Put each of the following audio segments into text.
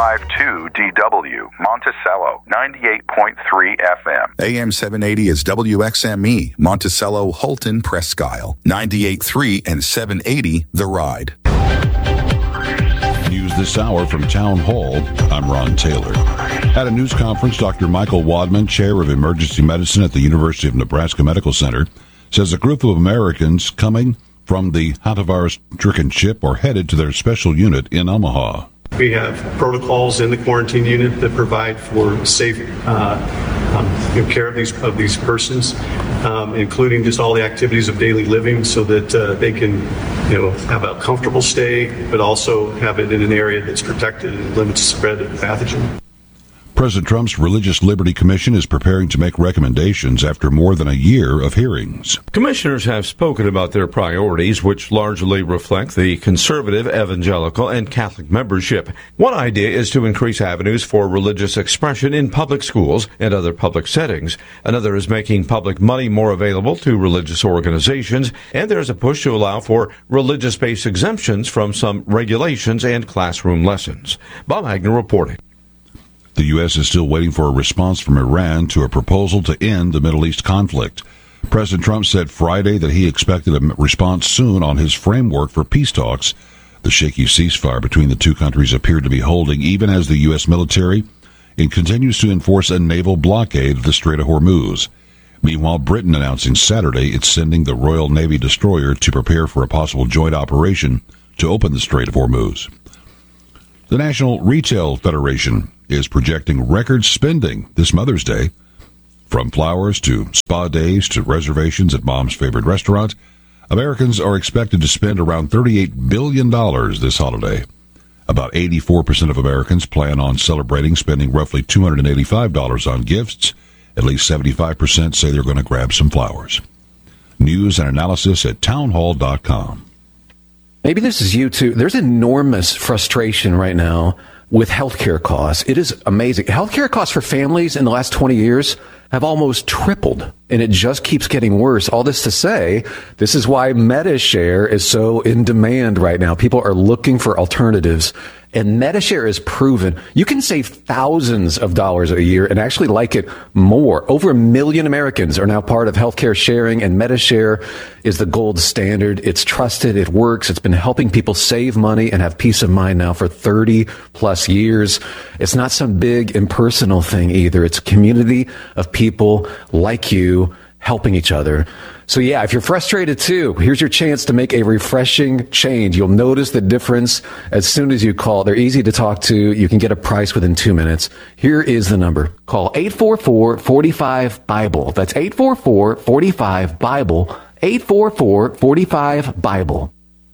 WYFR-105.2 DW, Monticello, 98.3 FM. AM 780 is WXME, Monticello, Holton, Presque Isle, 98.3 and 780 The Ride. News this hour from Town Hall. I'm Ron Taylor. At a news conference, Dr. Michael Wadman, chair of emergency medicine at the University of Nebraska Medical Center, says a group of Americans coming from the hantavirus-stricken ship are headed to their special unit in Omaha. We have protocols in the quarantine unit that provide for safe care of these persons, including just all the activities of daily living, so that they can, have a comfortable stay, but also have it in an area that's protected and limits the spread of the pathogen. President Trump's Religious Liberty Commission is preparing to make recommendations after more than a year of hearings. Commissioners have spoken about their priorities, which largely reflect the conservative, evangelical, and Catholic membership. One idea is to increase avenues for religious expression in public schools and other public settings. Another is making public money more available to religious organizations, and there's a push to allow for religious-based exemptions from some regulations and classroom lessons. Bob Wagner reporting. The U.S. is still waiting for a response from Iran to a proposal to end the Middle East conflict. President Trump said Friday that he expected a response soon on his framework for peace talks. The shaky ceasefire between the two countries appeared to be holding even as the U.S. military continues to enforce a naval blockade of the Strait of Hormuz. Meanwhile, Britain announcing Saturday it's sending the Royal Navy destroyer to prepare for a possible joint operation to open the Strait of Hormuz. The National Retail Federation is projecting record spending this Mother's Day. From flowers to spa days to reservations at mom's favorite restaurant, Americans are expected to spend around $38 billion this holiday. About 84% of Americans plan on celebrating spending roughly $285 on gifts. At least 75% say they're going to grab some flowers. News and analysis at townhall.com. Maybe this is you too. There's enormous frustration right now with healthcare costs. It is amazing. Healthcare costs for families in the last 20 years have almost tripled, and it just keeps getting worse. All this to say, this is why MediShare is so in demand right now. People are looking for alternatives, and MediShare is proven you can save thousands of dollars a year and actually like it more. Over 1 million Americans are now part of healthcare sharing, and MediShare is the gold standard. It's trusted. It works. It's been helping people save money and have peace of mind now for 30 plus years. It's not some big impersonal thing either. It's a community of people like you helping each other. So yeah, if you're frustrated too, here's your chance to make a refreshing change. You'll notice the difference as soon as you call. They're easy to talk to. You can get a price within 2 minutes. Here is the number. Call 844-45-BIBLE. That's 844-45-BIBLE. 844-45-BIBLE.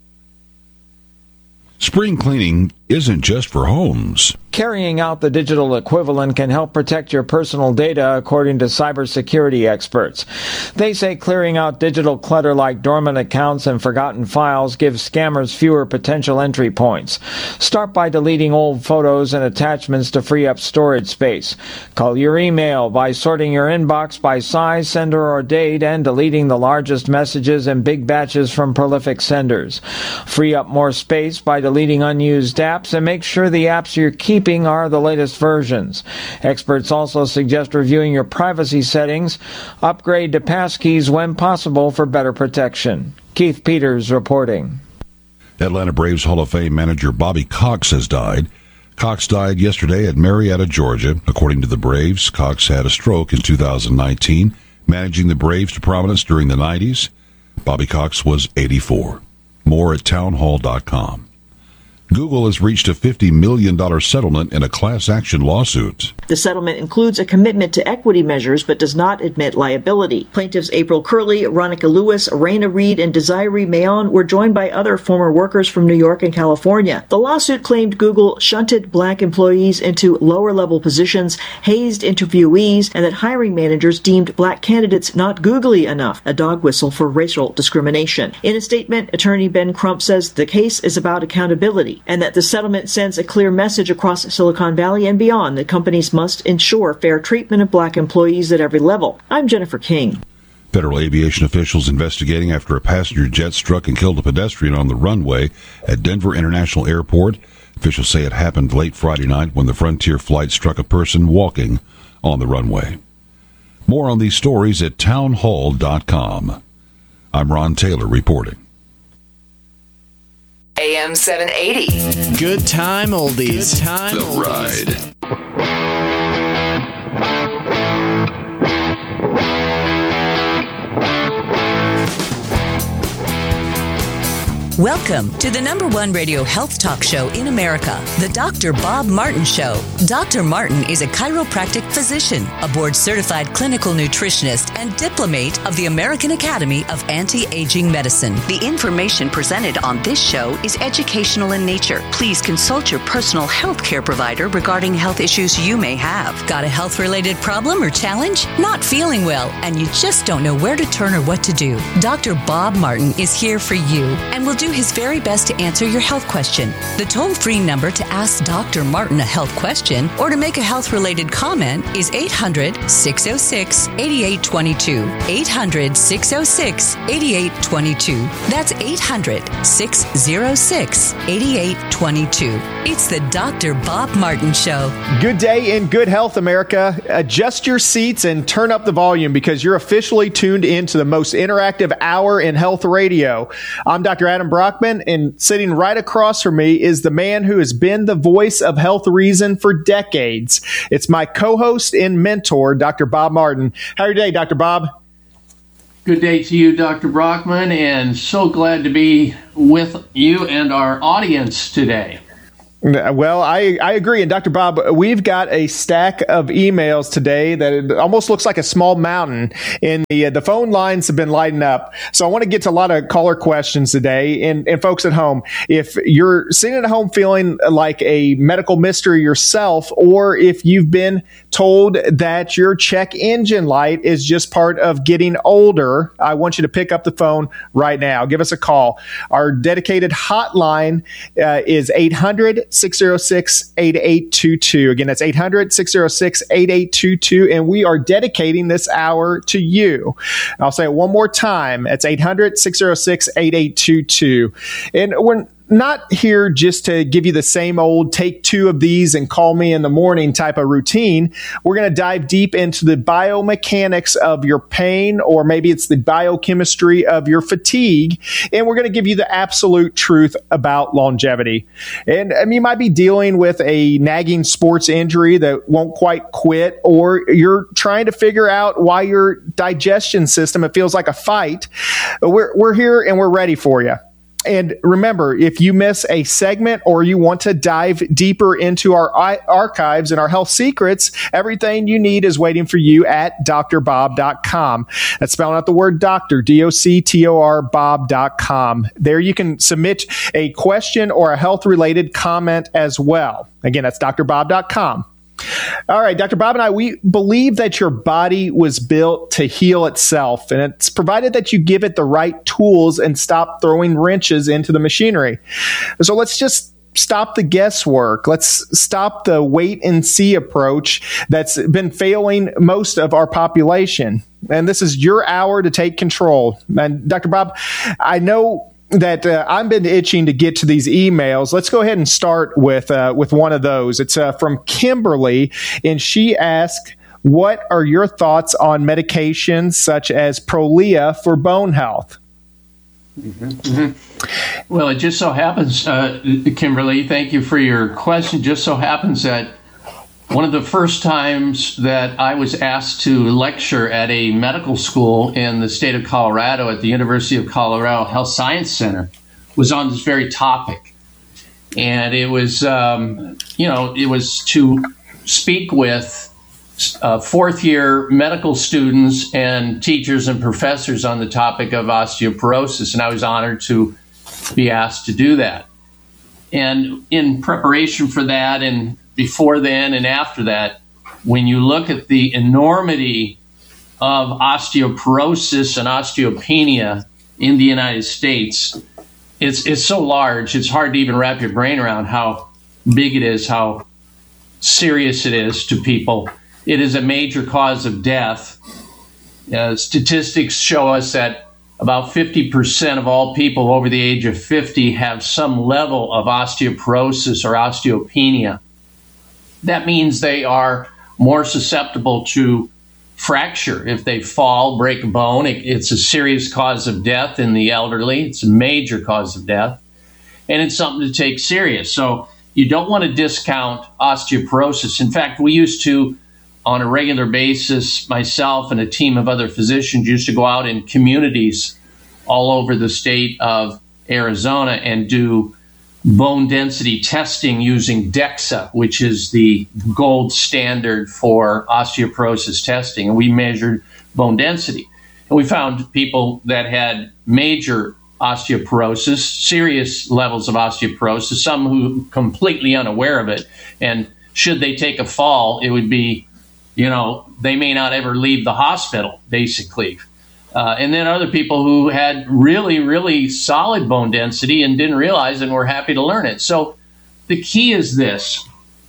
Spring cleaning isn't just for homes. Carrying out the digital equivalent can help protect your personal data, according to cybersecurity experts. They say clearing out digital clutter like dormant accounts and forgotten files gives scammers fewer potential entry points. Start by deleting old photos and attachments to free up storage space. Cull your email by sorting your inbox by size, sender, or date, and deleting the largest messages in big batches from prolific senders. Free up more space by deleting unused apps, and make sure the apps you're keeping are the latest versions. Experts also suggest reviewing your privacy settings. Upgrade to passkeys when possible for better protection. Keith Peters reporting. Atlanta Braves Hall of Fame manager Bobby Cox has died. Cox died yesterday at Marietta, Georgia. According to the Braves, Cox had a stroke in 2019, managing the Braves to prominence during the 90s. Bobby Cox was 84. More at townhall.com. Google has reached a $50 million settlement in a class action lawsuit. The settlement includes a commitment to equity measures but does not admit liability. Plaintiffs April Curley, Ronica Lewis, Raina Reed, and Desiree Mayon were joined by other former workers from New York and California. The lawsuit claimed Google shunted black employees into lower-level positions, hazed interviewees, and that hiring managers deemed black candidates not googly enough, a dog whistle for racial discrimination. In a statement, attorney Ben Crump says the case is about accountability, and that the settlement sends a clear message across Silicon Valley and beyond that companies must ensure fair treatment of black employees at every level. I'm Jennifer King. Federal aviation officials investigating after a passenger jet struck and killed a pedestrian on the runway at Denver International Airport. Officials say it happened late Friday night when the Frontier flight struck a person walking on the runway. More on these stories at townhall.com. I'm Ron Taylor reporting. AM 780. Good time oldies. Good time The oldies. Ride. Welcome to the #1 radio health talk show in America, the Dr. Bob Martin Show. Dr. Martin is a chiropractic physician, a board-certified clinical nutritionist, and diplomate of the American Academy of Anti-Aging Medicine. The information presented on this show is educational in nature. Please consult your personal health care provider regarding health issues you may have. Got a health-related problem or challenge? Not feeling well, and you just don't know where to turn or what to do? Dr. Bob Martin is here for you and will do his very best to answer your health question. The toll-free number to ask Dr. Martin a health question or to make a health-related comment is 800-606-8822. 800-606-8822. That's 800-606-8822. It's the Dr. Bob Martin Show. Good day in good health, America. Adjust your seats and turn up the volume because you're officially tuned into the most interactive hour in health radio. I'm Dr. Adam Brockman, and sitting right across from me is the man who has been the voice of Health Reason for decades. It's my co-host and mentor, Dr. Bob Martin. How are you today, Dr. Bob? Good day to you, Dr. Brockman, and so glad to be with you and our audience today. Well, I agree. And Dr. Bob, we've got a stack of emails today that it almost looks like a small mountain, and the phone lines have been lighting up. So I want to get to a lot of caller questions today. And folks at home, if you're sitting at home feeling like a medical mystery yourself, or if you've been told that your check engine light is just part of getting older, I want you to pick up the phone right now. Give us a call. Our dedicated hotline is 800-606-8822. Again, that's 800-606-8822. And we are dedicating this hour to you. I'll say it one more time. It's 800-606-8822. And we're not here just to give you the same old take two of these and call me in the morning type of routine. We're going to dive deep into the biomechanics of your pain, or maybe it's the biochemistry of your fatigue. And we're going to give you the absolute truth about longevity. And you might be dealing with a nagging sports injury that won't quite quit, or you're trying to figure out why your digestion system, it feels like a fight. We're here and we're ready for you. And remember, if you miss a segment or you want to dive deeper into our archives and our health secrets, everything you need is waiting for you at drbob.com. That's spelling out the word doctor, D-O-C-T-O-R, Bob.com. There you can submit a question or a health-related comment as well. Again, that's drbob.com. All right, Dr. Bob and I, we believe that your body was built to heal itself, and it's provided that you give it the right tools and stop throwing wrenches into the machinery. So let's just stop the guesswork. Let's stop the wait and see approach that's been failing most of our population. And this is your hour to take control. And Dr. Bob, I know that I've been itching to get to these emails. Let's go ahead and start with one of those. It's from Kimberly, and she asked, what are your thoughts on medications such as Prolia for bone health? Well, it just so happens, Kimberly, thank you for your question. Just so happens that one of the first times that I was asked to lecture at a medical school in the state of Colorado at the University of Colorado Health Science Center was on this very topic. And it was, it was to speak with fourth-year medical students and teachers and professors on the topic of osteoporosis. And I was honored to be asked to do that. And in preparation for that, and before then and after that, when you look at the enormity of osteoporosis and osteopenia in the United States, it's so large, it's hard to even wrap your brain around how big it is, how serious it is to people. It is a major cause of death. Statistics show us that about 50% of all people over the age of 50 have some level of osteoporosis or osteopenia. That means they are more susceptible to fracture. If they fall, break a bone, it's a serious cause of death in the elderly. It's a major cause of death, and it's something to take serious. So you don't want to discount osteoporosis. In fact, we used to, on a regular basis, myself and a team of other physicians used to go out in communities all over the state of Arizona and do bone density testing using DEXA, which is the gold standard for osteoporosis testing. And we measured bone density. And we found people that had major osteoporosis, serious levels of osteoporosis, some who completely unaware of it. And should they take a fall, it would be, they may not ever leave the hospital, basically. And then other people who had really, really solid bone density and didn't realize and were happy to learn it. So the key is this.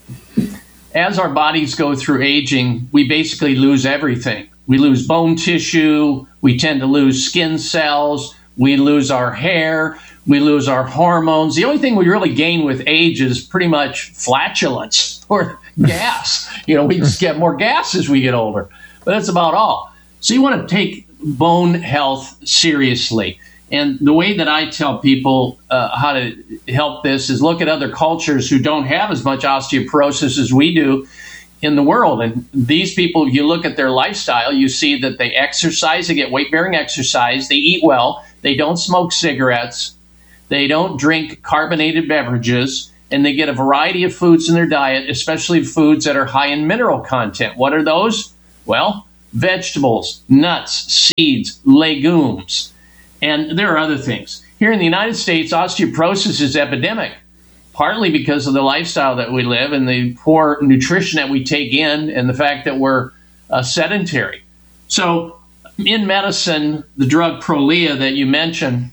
As our bodies go through aging, we basically lose everything. We lose bone tissue. We tend to lose skin cells. We lose our hair. We lose our hormones. The only thing we really gain with age is pretty much flatulence or gas. We just get more gas as we get older. But that's about all. So you want to take bone health seriously. And the way that I tell people how to help this is look at other cultures who don't have as much osteoporosis as we do in the world. And these people, you look at their lifestyle, you see that they exercise, they get weight-bearing exercise, they eat well, they don't smoke cigarettes, they don't drink carbonated beverages, and they get a variety of foods in their diet, especially foods that are high in mineral content. What are those? Well, vegetables, nuts, seeds, legumes, and there are other things. Here in the United States, osteoporosis is epidemic, partly because of the lifestyle that we live and the poor nutrition that we take in and the fact that we're sedentary. So in medicine, the drug Prolia that you mentioned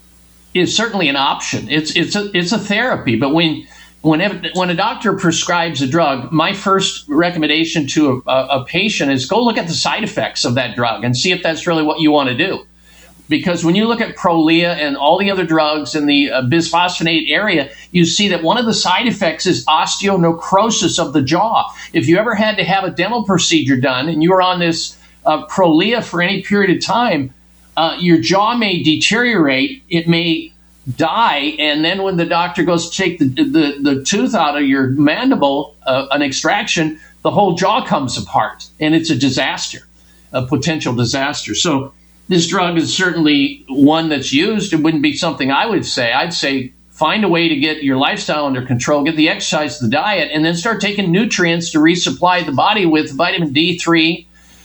is certainly an option. It's a therapy, but when a doctor prescribes a drug, my first recommendation to a patient is go look at the side effects of that drug and see if that's really what you want to do. Because when you look at Prolia and all the other drugs in the bisphosphonate area, you see that one of the side effects is osteonecrosis of the jaw. If you ever had to have a dental procedure done and you were on this Prolia for any period of time, your jaw may deteriorate, it may die, and then when the doctor goes to take the tooth out of your mandible, an extraction, the whole jaw comes apart, and it's a disaster, a potential disaster. So this drug is certainly one that's used. It wouldn't be something I would say. I'd say find a way to get your lifestyle under control, get the exercise, the diet, and then start taking nutrients to resupply the body with vitamin D3,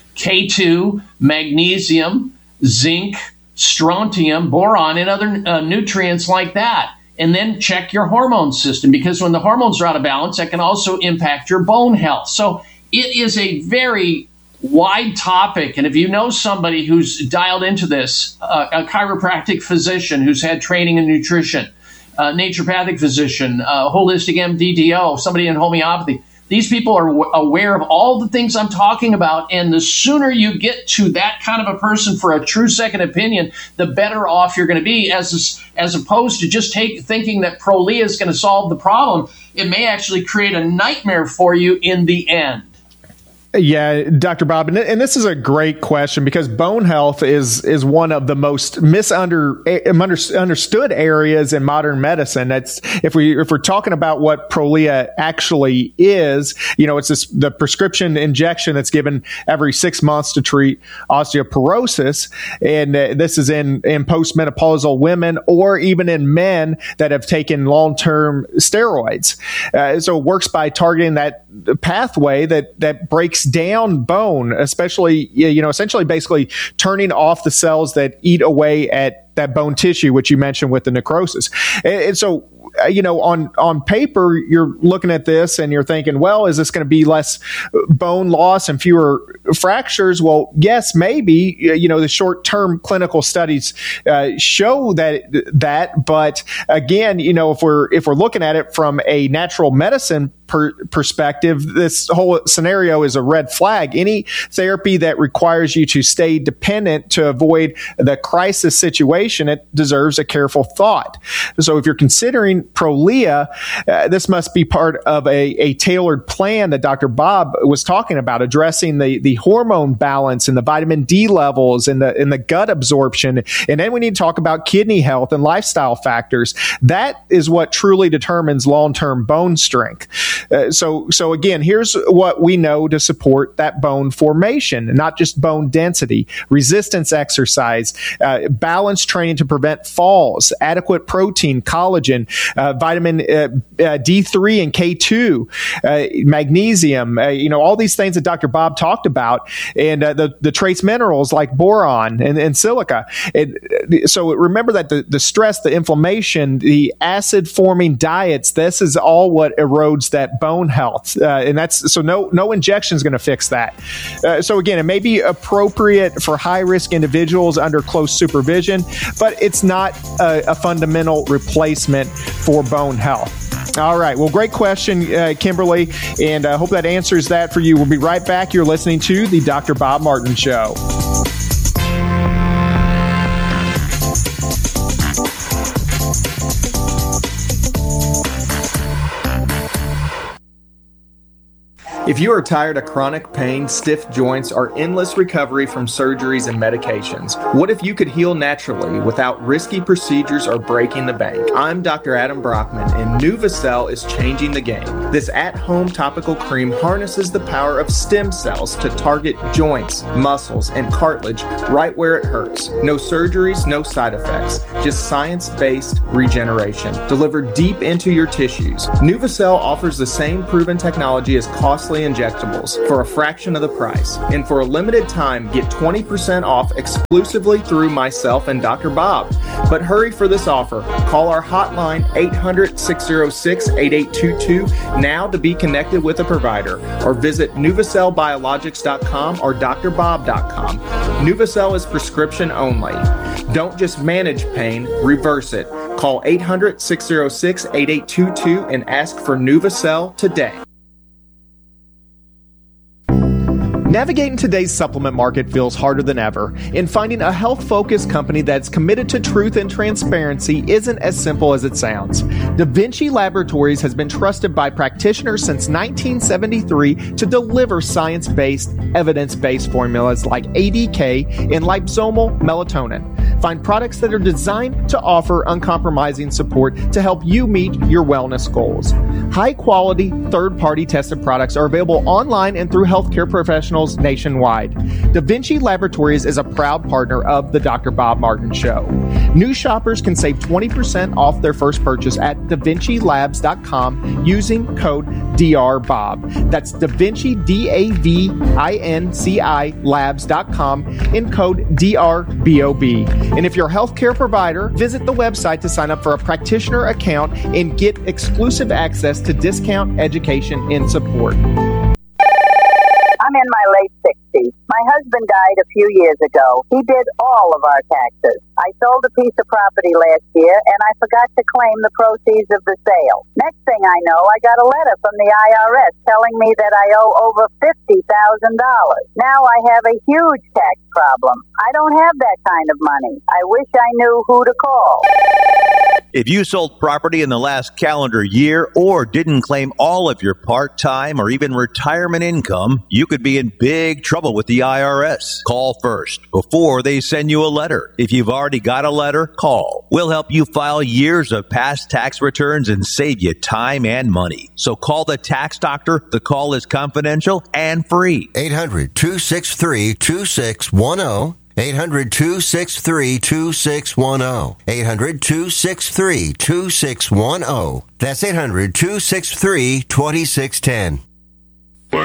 K2, magnesium, zinc, strontium, boron, and other nutrients like that. And then check your hormone system, because when the hormones are out of balance, that can also impact your bone health. So it is a very wide topic. And if you know somebody who's dialed into this, a chiropractic physician who's had training in nutrition, naturopathic physician, holistic MDDO, somebody in homeopathy, these people are aware of all the things I'm talking about, and the sooner you get to that kind of a person for a true second opinion, the better off you're going to be, as opposed to just thinking that Prolia is going to solve the problem. It may actually create a nightmare for you in the end. Yeah, Dr. Bob, and this is a great question, because bone health is one of the most misunderstood areas in modern medicine. That's if we're talking about what Prolia actually is, it's the prescription injection that's given every 6 months to treat osteoporosis, and this is in postmenopausal women or even in men that have taken long-term steroids. So it works by targeting that pathway that breaks down bone, especially, essentially basically turning off the cells that eat away at that bone tissue, which you mentioned with the necrosis. And so, on paper, you're looking at this and you're thinking, well, is this going to be less bone loss and fewer fractures? Well, yes, maybe, the short-term clinical studies show that, but again, if we're looking at it from a natural medicine perspective, this whole scenario is a red flag. Any therapy that requires you to stay dependent to avoid the crisis situation, it deserves a careful thought. So if you're considering Prolia, this must be part of a tailored plan that Dr. Bob was talking about, addressing the hormone balance and the vitamin D levels and the gut absorption. And then we need to talk about kidney health and lifestyle factors. That is what truly determines long-term bone strength. So again, here's what we know to support that bone formation, not just bone density: resistance exercise, balanced training to prevent falls, adequate protein, collagen, vitamin D3 and K2, magnesium, all these things that Dr. Bob talked about, and the trace minerals like boron and silica. So remember that the stress, the inflammation, the acid-forming diets, this is all what erodes that bone health. And that's so no injection is going to fix that. So again, it may be appropriate for high-risk individuals under close supervision, but it's not a fundamental replacement for bone health. All right. Well, great question, Kimberly, and I hope that answers that for you. We'll be right back. You're listening to the Dr. Bob Martin Show. If you are tired of chronic pain, stiff joints, or endless recovery from surgeries and medications, what if you could heal naturally without risky procedures or breaking the bank? I'm Dr. Adam Brockman, and NuvaCell is changing the game. This at-home topical cream harnesses the power of stem cells to target joints, muscles, and cartilage right where it hurts. No surgeries, no side effects, just science-based regeneration delivered deep into your tissues. NuvaCell offers the same proven technology as costly injectables for a fraction of the price. And for a limited time, get 20% off exclusively through myself and Dr. Bob. But hurry for this offer. Call our hotline 800-606-8822 now to be connected with a provider, or visit NuvaCellBiologics.com or drbob.com. NuvaCell is prescription only. Don't just manage pain, reverse it. Call 800-606-8822 and ask for NuvaCell today. Navigating today's supplement market feels harder than ever, and finding a health-focused company that's committed to truth and transparency isn't as simple as it sounds. Da Vinci Laboratories has been trusted by practitioners since 1973 to deliver science-based, evidence-based formulas like ADK and liposomal melatonin. Find products that are designed to offer uncompromising support to help you meet your wellness goals. High-quality, third-party tested products are available online and through healthcare professionals nationwide. Da Vinci Laboratories is a proud partner of the Dr. Bob Martin Show. New shoppers can save 20% off their first purchase at DaVinciLabs.com using code DRBOB. That's Da Vinci, DAVINCI Labs.com in code DRBOB. And if you're a healthcare provider, visit the website to sign up for a practitioner account and get exclusive access to discount, education, and support. I'm in my late 60s. My husband died a few years ago. He did all of our taxes. I sold a piece of property last year, and I forgot to claim the proceeds of the sale. Next thing I know, I got a letter from the IRS telling me that I owe over $50,000. Now I have a huge tax problem. I don't have that kind of money. I wish I knew who to call. If you sold property in the last calendar year or didn't claim all of your part-time or even retirement income, you could be in big trouble with the IRS. Call first before they send you a letter. If you've already got a letter, call. We'll help you file years of past tax returns and save you time and money. So call the tax doctor. The call is confidential and free. 800-263-2610. 800-263-2610. 800-263-2610. That's 800-263-2610.